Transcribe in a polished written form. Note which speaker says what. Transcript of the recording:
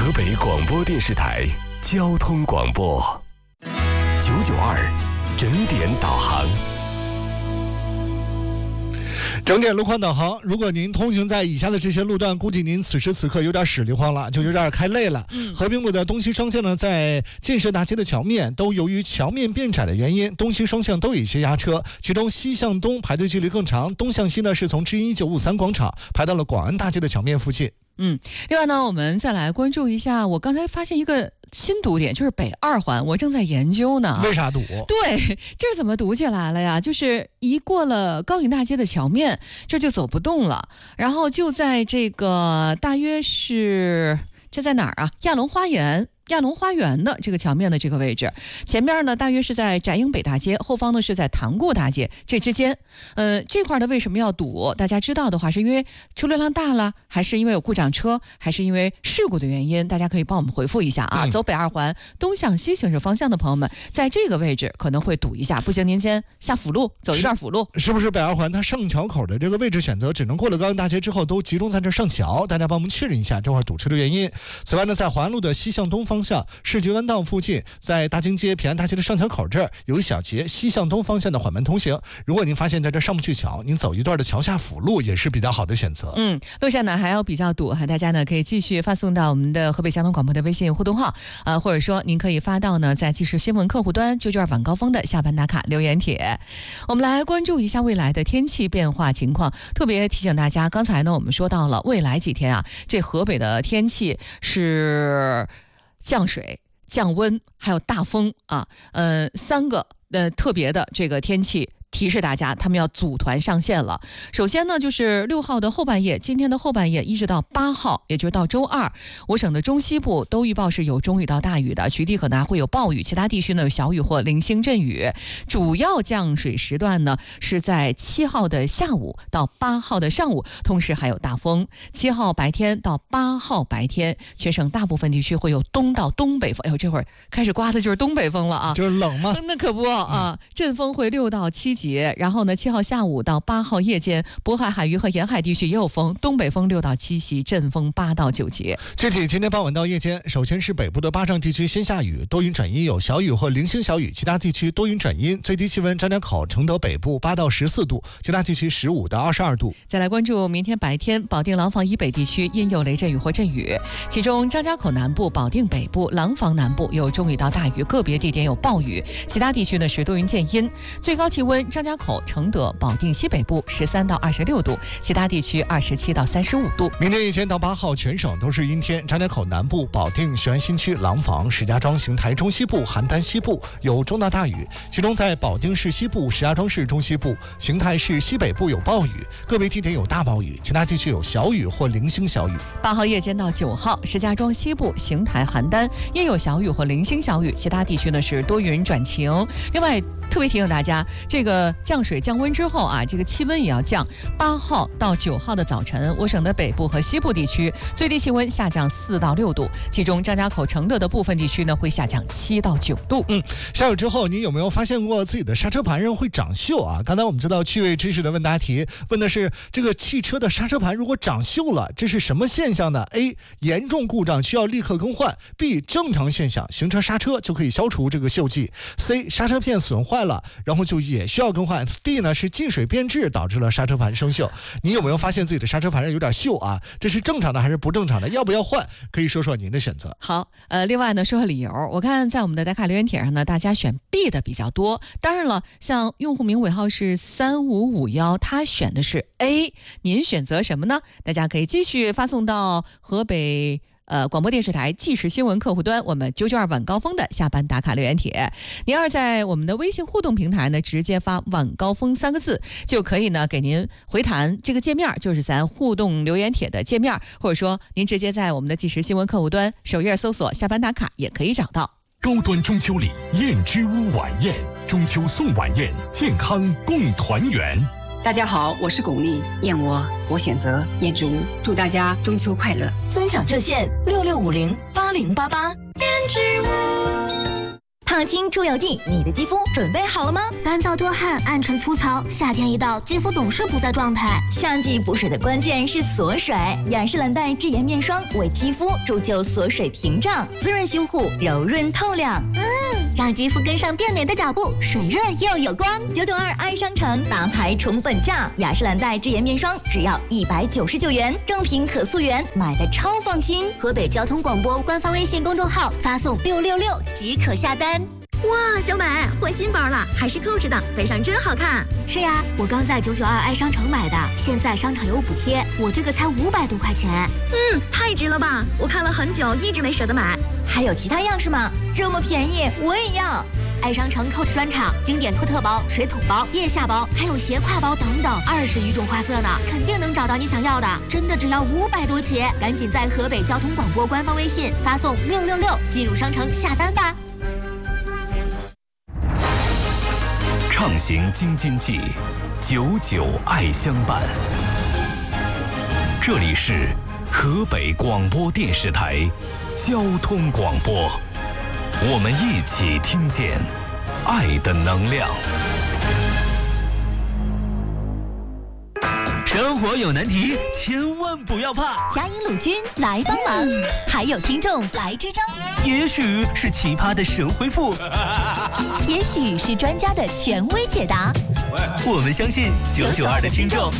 Speaker 1: 河北广播电视台交通广播992整点导航。
Speaker 2: 整点路况导航，如果您通行在以下的这些路段，估计您此时此刻有点屎力慌了，就有点开累了。和平路的东西双向呢，在建设大街的桥面，都由于桥面变窄的原因，东西双向都有一些压车，其中西向东排队距离更长，东向西呢是从知音1953广场排到了广安大街的桥面附近。
Speaker 3: 另外呢，我们再来关注一下，我刚才发现一个新堵点，就是北2环，我正在研究呢。
Speaker 2: 为啥堵？
Speaker 3: 对，这是怎么堵起来了呀？就是一过了高颖大街的桥面，这就走不动了，然后就在这个大约是这在哪儿啊？亚龙花园的这个桥面的这个位置，前面呢大约是在翟英北大街，后方呢是在塘沽大街，这之间，这块呢为什么要堵？大家知道的话，是因为车流量大了，还是因为有故障车，还是因为事故的原因？大家可以帮我们回复一下啊。走北2环东向西行驶方向的朋友们，在这个位置可能会堵一下，不行您先下辅路，走一段辅路。
Speaker 2: 是不是北2环它上桥口的这个位置选择只能过了高颖大街之后都集中在这上桥？大家帮我们确认一下这块堵车的原因。此外呢，在华安路的西向东方向市局湾道附近，在大经街平安大街的上桥口这儿有一小节西向东方向的缓慢通行，如果您发现在这上不去桥，您走一段的桥下辅路也是比较好的选择。
Speaker 3: 路上呢还有比较堵，大家呢可以继续发送到我们的河北交通广播的微信互动号，或者说您可以发到呢在即时新闻客户端992晚高峰的下班打卡留言帖。我们来关注一下未来的天气变化情况，特别提醒大家，刚才呢我们说到了未来几天啊，这河北的天气是降水、降温还有大风啊，3个特别的这个天气提示大家，他们要组团上线了。首先呢，就是6号的后半夜，今天的后半夜一直到8号，也就是到周2，我省的中西部都预报是有中雨到大雨的，局地可能还会有暴雨，其他地区呢有小雨或零星阵雨。主要降水时段呢是在7号的下午到8号的上午，同时还有大风。7号白天到8号白天，全省大部分地区会有东到东北风。哎呦，这会儿开始刮的就是东北风了啊，
Speaker 2: 就是冷吗？
Speaker 3: 那可不啊，阵风会6到7级。然后呢，7号下午到8号夜间，渤海海域和沿海地区也有风，东北风6到7级，阵风8到9级。
Speaker 2: 具体今天傍晚到夜间，首先是北部的巴掌地区先下雨，多云转阴，有小雨或零星小雨，其他地区多云转阴，最低气温张家口、承德北部8到14度，其他地区15到22度。
Speaker 3: 再来关注明天白天，保定廊坊以北地区阴有雷阵雨或阵雨，其中张家口南部、保定北部、廊坊南部有中雨到大雨，个别地点有暴雨，其他地区呢是多云见阴，最高气温张家口、承德、保定西北部13到26度，其他地区27到35度。
Speaker 2: 明天1天到8号全省都是阴天，张家口南部、保定、雄安新区、廊坊、石家庄、邢台中西部、邯郸西部有中到大雨，其中在保定市西部、石家庄市中西部、邢台市西北部有暴雨，个别地点有大暴雨，其他地区有小雨或零星小雨。
Speaker 3: 8号夜间到9号，石家庄西部、邢台、邯郸也有小雨或零星小雨，其他地区呢是多云转晴。另外特别提醒大家，这个降水降温之后啊，这个气温也要降。8号到9号的早晨，我省的北部和西部地区最低气温下降4到6度，其中张家口、承德的部分地区呢会下降7到9度。
Speaker 2: 下雨之后，你有没有发现过自己的刹车盘上会长锈啊？刚才我们知道趣味知识的问答题问的是这个汽车的刹车盘如果长锈了，这是什么现象呢？ A. 严重故障需要立刻更换， B. 正常现象，行车刹车就可以消除这个锈迹， C. 刹车片损坏了，然后就也需要更换， D 呢是进水变质导致了刹车盘生锈。你有没有发现自己的刹车盘上有点锈啊？这是正常的还是不正常的？要不要换？可以说说您的选择。
Speaker 3: 好，另外呢说说理由，我看在我们的打卡留言帖上呢，大家选 B 的比较多。当然了，像用户名尾号是3551，他选的是 A， 您选择什么呢？大家可以继续发送到河北广播电视台即时新闻客户端，我们992晚高峰的下班打卡留言帖。您要是在我们的微信互动平台呢，直接发晚高峰3个字，就可以呢给您回弹这个界面，就是咱互动留言帖的界面，或者说您直接在我们的即时新闻客户端首页搜索下班打卡也可以找到。
Speaker 1: 高端中秋礼燕之屋晚宴，中秋送晚宴，健康共团圆。
Speaker 4: 大家好，我是巩俐，燕窝我选择燕之屋，祝大家中秋快乐。
Speaker 5: 尊享热线66508088。燕之屋。 烫青出油剂，你的肌肤准备好了吗？
Speaker 6: 干燥多汗、暗沉粗糙，夏天一到，肌肤总是不在状态。
Speaker 5: 夏季补水的关键是锁水，雅诗兰黛智妍面霜为肌肤铸就锁水屏障，滋润修护，柔润透亮。
Speaker 6: 让肌肤跟上变美的脚步，水润又有光。
Speaker 5: 992爱商城大牌宠粉价，雅诗兰黛智妍面霜只要199元，正品可溯源，买的超放心。
Speaker 6: 河北交通广播官方微信公众号发送666即可下单。
Speaker 5: 哇，小美换新包了，还是Coach的，背上真好看。
Speaker 6: 是呀，我刚在992爱商城买的，现在商场有补贴，我这个才500多块钱。
Speaker 5: 太值了吧！我看了很久，一直没舍得买。还有其他样式吗？这么便宜，我也要。
Speaker 6: 爱商城 Coach 专场，经典托特包、水桶包、腋下包，还有斜挎包等等，20余种花色呢，肯定能找到你想要的。真的只要500多起，赶紧在河北交通广播官方微信发送666进入商城下单吧。
Speaker 1: 畅行京津冀，99爱相伴。这里是河北广播电视台交通广播，我们一起听见爱的能量。
Speaker 7: 生活有难题，千万不要怕，
Speaker 5: 嘉音鲁军来帮忙，还有听众来支招。
Speaker 7: 也许是奇葩的神回复，
Speaker 5: 也许是专家的权威解答。
Speaker 7: 我们相信992的听众